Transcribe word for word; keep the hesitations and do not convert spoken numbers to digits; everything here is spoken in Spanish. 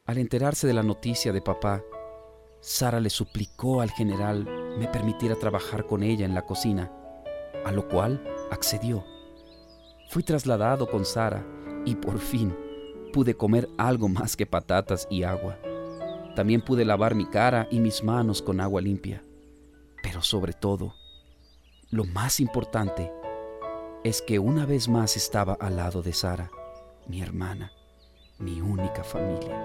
Al enterarse de la noticia de papá, Sara le suplicó al general me permitiera trabajar con ella en la cocina, a lo cual accedió. Fui trasladado con Sara y por fin pude comer algo más que patatas y agua. También pude lavar mi cara y mis manos con agua limpia. Pero sobre todo, lo más importante es que una vez más estaba al lado de Sara, mi hermana, mi única familia.